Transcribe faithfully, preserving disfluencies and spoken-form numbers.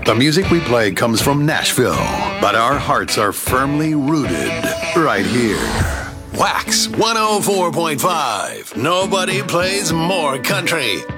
The music we play comes from Nashville, but our hearts are firmly rooted right here. Wax one oh four point five. Nobody plays more country.